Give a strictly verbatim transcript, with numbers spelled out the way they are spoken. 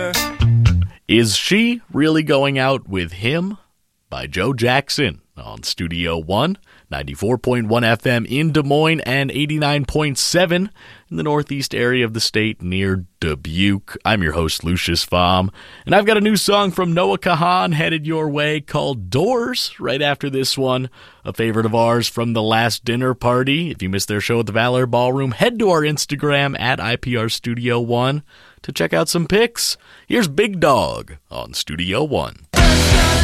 Is She Really Going Out With Him? By Joe Jackson on Studio One, ninety-four point one F M in Des Moines and eighty-nine point seven in the northeast area of the state near Dubuque. I'm your host, Lucius Fahm, and I've got a new song from Noah Kahan headed your way called Doors right after this one, a favorite of ours from the last dinner party. If you missed their show at the Valor Ballroom, head to our Instagram at I P R Studio One to check out some pics. Here's Big Dog on Studio One.